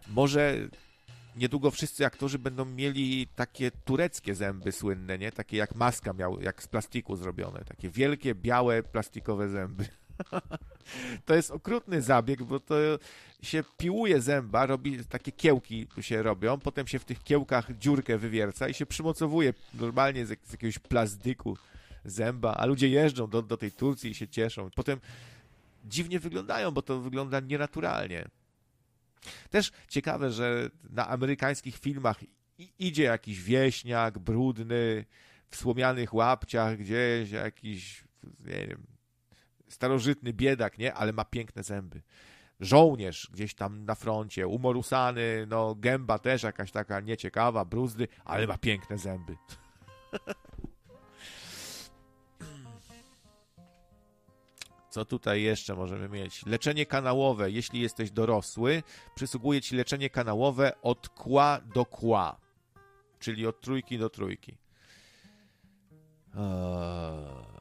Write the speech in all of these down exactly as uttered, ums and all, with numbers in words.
Może niedługo wszyscy aktorzy będą mieli takie tureckie zęby słynne, nie? Takie jak Maska miał, jak z plastiku zrobione. Takie wielkie, białe, plastikowe zęby. To jest okrutny zabieg, bo to się piłuje zęba, robi takie kiełki się robią, potem się w tych kiełkach dziurkę wywierca i się przymocowuje normalnie z, z jakiegoś plastiku zęba, a ludzie jeżdżą do, do tej Turcji i się cieszą. Potem dziwnie wyglądają, bo to wygląda nienaturalnie. Też ciekawe, że na amerykańskich filmach idzie jakiś wieśniak brudny, w słomianych łapciach gdzieś, jakiś, nie wiem, starożytny biedak, nie? Ale ma piękne zęby. Żołnierz gdzieś tam na froncie, umorusany, no gęba też jakaś taka nieciekawa, bruzdy, ale ma piękne zęby. Co tutaj jeszcze możemy mieć? Leczenie kanałowe. Jeśli jesteś dorosły, przysługuje ci leczenie kanałowe od kła do kła. Czyli od trójki do trójki. Eee...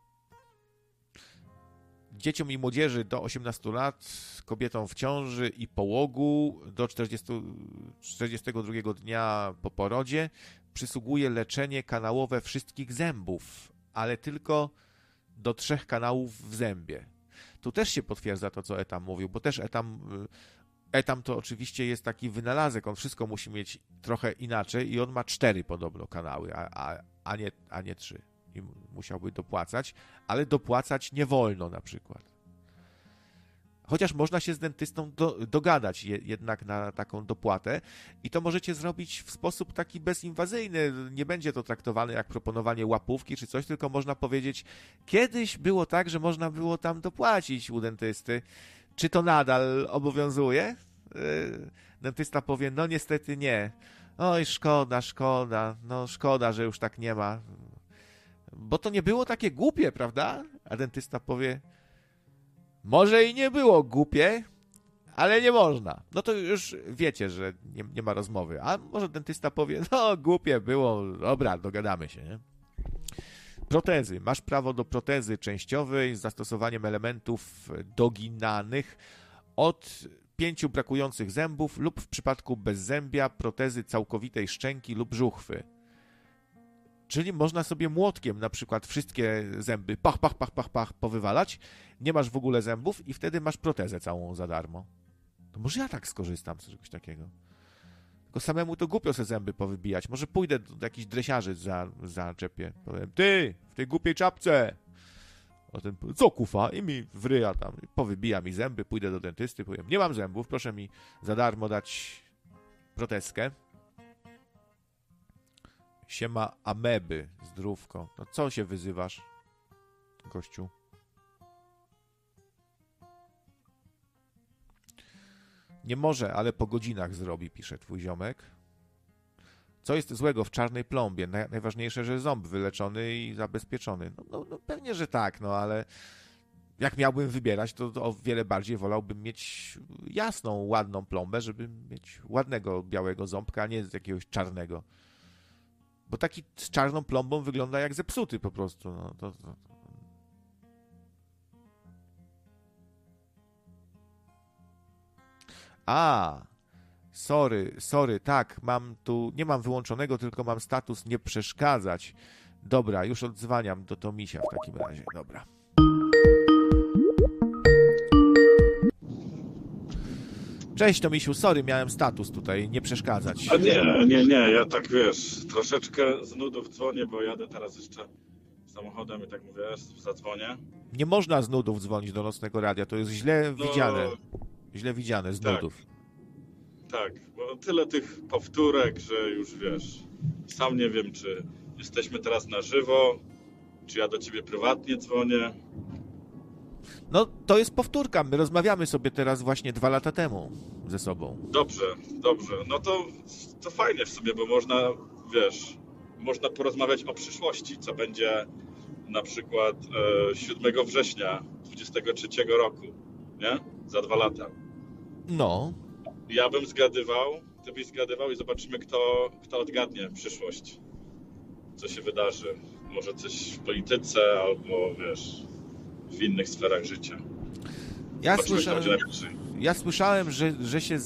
Dzieciom i młodzieży do osiemnastu lat, kobietom w ciąży i połogu do czterdziestego drugiego dnia po porodzie przysługuje leczenie kanałowe wszystkich zębów, ale tylko do trzech kanałów w zębie. Tu też się potwierdza to, co Etam mówił, bo też Etam, Etam to oczywiście jest taki wynalazek, on wszystko musi mieć trochę inaczej i on ma cztery podobno kanały, a, a, a, nie, a nie trzy. I musiałby dopłacać, ale dopłacać nie wolno na przykład. Chociaż można się z dentystą do, dogadać je, jednak na taką dopłatę i to możecie zrobić w sposób taki bezinwazyjny. Nie będzie to traktowane jak proponowanie łapówki czy coś, tylko można powiedzieć, kiedyś było tak, że można było tam dopłacić u dentysty. Czy to nadal obowiązuje? Yy, dentysta powie, no niestety nie. Oj, szkoda, szkoda, no szkoda, że już tak nie ma. Bo to nie było takie głupie, prawda? A dentysta powie, może i nie było głupie, ale nie można. No to już wiecie, że nie, nie ma rozmowy. A może dentysta powie, no głupie było, dobra, dogadamy się, nie? Protezy. Masz prawo do protezy częściowej z zastosowaniem elementów doginanych od pięciu brakujących zębów lub w przypadku bezzębia protezy całkowitej szczęki lub żuchwy. Czyli można sobie młotkiem na przykład wszystkie zęby pach, pach, pach, pach, pach powywalać, nie masz w ogóle zębów i wtedy masz protezę całą za darmo. To może ja tak skorzystam z czegoś takiego. Tylko samemu to głupio se zęby powybijać. Może pójdę do jakichś dresiarzy za, zaczepię. Powiem, ty, w tej głupiej czapce. O ten, co kufa? I mi wryja tam. Powybija mi zęby, pójdę do dentysty, powiem, nie mam zębów, proszę mi za darmo dać protezkę. Siema ameby, zdrówko. No co się wyzywasz, gościu? Nie może, ale po godzinach zrobi, pisze twój ziomek. Co jest złego w czarnej plombie? Najważniejsze, że ząb wyleczony i zabezpieczony. No, no, no pewnie, że tak, no ale jak miałbym wybierać, to, to o wiele bardziej wolałbym mieć jasną, ładną plombę, żeby mieć ładnego, białego ząbka, a nie z jakiegoś czarnego. Bo taki z czarną plombą wygląda jak zepsuty po prostu. No, to, to. A, sorry, sorry, tak, mam tu, nie mam wyłączonego, tylko mam status nie przeszkadzać. Dobra, już odzwaniam do Tomisia w takim razie, dobra. Cześć Tomisiu, sorry, miałem status tutaj, nie przeszkadzać. A nie, nie, nie, ja tak wiesz, troszeczkę z nudów dzwonię, bo jadę teraz jeszcze samochodem i tak mówię, zadzwonię. Nie można z nudów dzwonić do Nocnego Radia, to jest źle no, widziane. Źle widziane, z tak, nudów. Tak, bo tyle tych powtórek, że już wiesz, sam nie wiem, czy jesteśmy teraz na żywo, czy ja do ciebie prywatnie dzwonię. No, to jest powtórka. My rozmawiamy sobie teraz właśnie dwa lata temu ze sobą. Dobrze, dobrze. No to, to fajnie w sobie, bo można, wiesz, można porozmawiać o przyszłości, co będzie na przykład e, siódmego września dwudziestego trzeciego roku, nie? Za dwa lata. No. Ja bym zgadywał, ty byś zgadywał i zobaczymy, kto, kto odgadnie przyszłość. Co się wydarzy. Może coś w polityce albo, wiesz, w innych sferach życia. Ja słyszałem, ja słyszałem że, że się